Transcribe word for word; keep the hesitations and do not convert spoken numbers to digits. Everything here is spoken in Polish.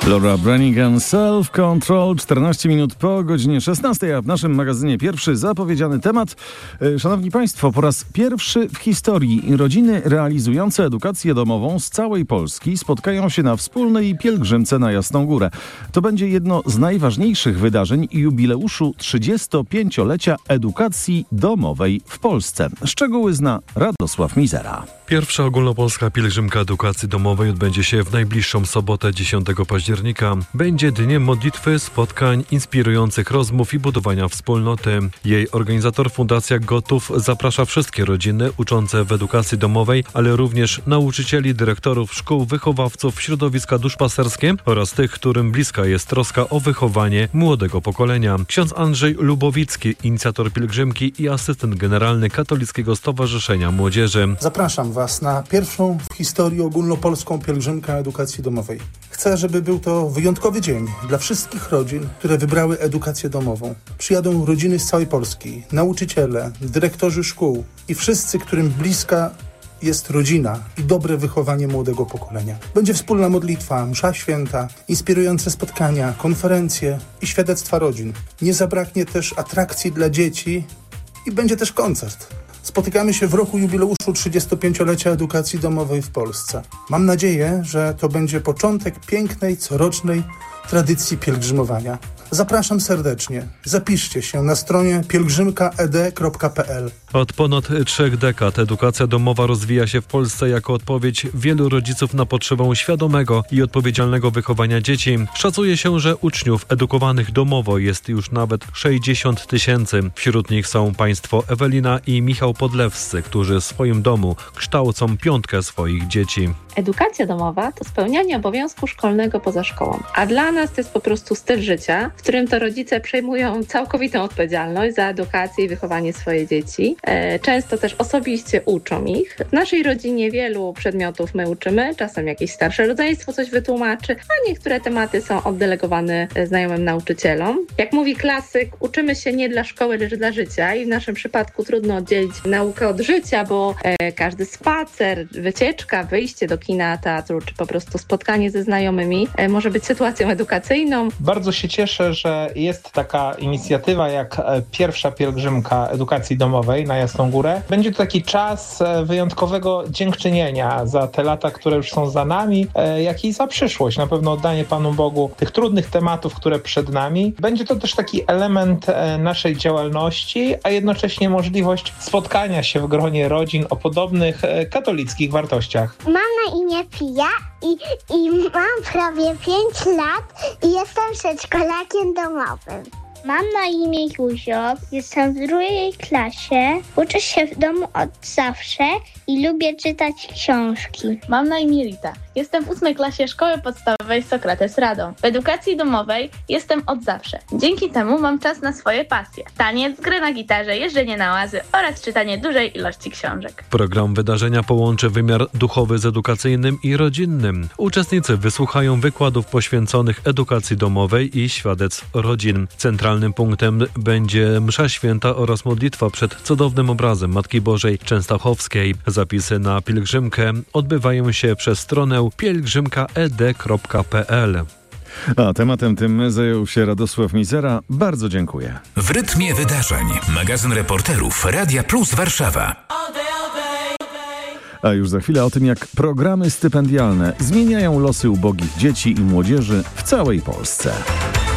Laura Branigan, Self Control, czternaście minut po godzinie szesnastej, a w naszym magazynie pierwszy zapowiedziany temat. Szanowni Państwo, po raz pierwszy w historii rodziny realizujące edukację domową z całej Polski spotkają się na wspólnej pielgrzymce na Jasną Górę. To będzie jedno z najważniejszych wydarzeń jubileuszu trzydziestopięciolecia edukacji domowej w Polsce. Szczegóły zna Radosław Mizera. Pierwsza ogólnopolska pielgrzymka edukacji domowej odbędzie się w najbliższą sobotę dziesiątego października. Będzie dniem modlitwy, spotkań, inspirujących rozmów i budowania wspólnoty. Jej organizator Fundacja Gotów zaprasza wszystkie rodziny uczące w edukacji domowej, ale również nauczycieli, dyrektorów szkół, wychowawców, środowiska duszpasterskie oraz tych, którym bliska jest troska o wychowanie młodego pokolenia. Ksiądz Andrzej Lubowicki, inicjator pielgrzymki i asystent generalny Katolickiego Stowarzyszenia Młodzieży. Zapraszam Was na pierwszą w historii ogólnopolską pielgrzymkę edukacji domowej. Chcę, żeby był to wyjątkowy dzień dla wszystkich rodzin, które wybrały edukację domową. Przyjadą rodziny z całej Polski, nauczyciele, dyrektorzy szkół i wszyscy, którym bliska jest rodzina i dobre wychowanie młodego pokolenia. Będzie wspólna modlitwa, msza święta, inspirujące spotkania, konferencje i świadectwa rodzin. Nie zabraknie też atrakcji dla dzieci i będzie też koncert. Spotykamy się w roku jubileuszu trzydziestopięciolecia edukacji domowej w Polsce. Mam nadzieję, że to będzie początek pięknej, corocznej tradycji pielgrzymowania. Zapraszam serdecznie. Zapiszcie się na stronie pielgrzymka e d kropka p l. Od ponad trzech dekad edukacja domowa rozwija się w Polsce jako odpowiedź wielu rodziców na potrzebę świadomego i odpowiedzialnego wychowania dzieci. Szacuje się, że uczniów edukowanych domowo jest już nawet sześćdziesiąt tysięcy. Wśród nich są państwo Ewelina i Michał Podlewscy, którzy w swoim domu kształcą piątkę swoich dzieci. Edukacja domowa to spełnianie obowiązku szkolnego poza szkołą, a dla nas to jest po prostu styl życia, w którym to rodzice przejmują całkowitą odpowiedzialność za edukację i wychowanie swoich dzieci. Często też osobiście uczą ich. W naszej rodzinie wielu przedmiotów my uczymy, czasem jakieś starsze rodzeństwo coś wytłumaczy, a niektóre tematy są oddelegowane znajomym nauczycielom. Jak mówi klasyk, uczymy się nie dla szkoły, lecz dla życia i w naszym przypadku trudno oddzielić naukę od życia, bo każdy spacer, wycieczka, wyjście do kina, teatru, czy po prostu spotkanie ze znajomymi może być sytuacją edukacyjną. Bardzo się cieszę, że jest taka inicjatywa jak pierwsza pielgrzymka edukacji domowej na Jasną Górę. Będzie to taki czas wyjątkowego dziękczynienia za te lata, które już są za nami, jak i za przyszłość. Na pewno oddanie Panu Bogu tych trudnych tematów, które przed nami. Będzie to też taki element naszej działalności, a jednocześnie możliwość spotkania się w gronie rodzin o podobnych katolickich wartościach. Mam na imię Pia i, i mam prawie pięć lat i jestem przedszkolakiem domowym. Mam na imię Józio, jestem w drugiej klasie, uczę się w domu od zawsze i lubię czytać książki. Mam na imię Rita, jestem w ósmej klasie szkoły podstawowej Sokrates Radom. W edukacji domowej jestem od zawsze. Dzięki temu mam czas na swoje pasje. Taniec, grę na gitarze, jeżdżenie na łazy oraz czytanie dużej ilości książek. Program wydarzenia połączy wymiar duchowy z edukacyjnym i rodzinnym. Uczestnicy wysłuchają wykładów poświęconych edukacji domowej i świadectw rodzin. Centralnym punktem będzie msza święta oraz modlitwa przed cudownym obrazem Matki Bożej Częstochowskiej. Zapisy na pielgrzymkę odbywają się przez stronę pielgrzymka e d kropka p l. A tematem tym zajął się Radosław Mizera. Bardzo dziękuję. W rytmie wydarzeń. Magazyn reporterów Radia Plus Warszawa. A już za chwilę o tym, jak programy stypendialne zmieniają losy ubogich dzieci i młodzieży w całej Polsce.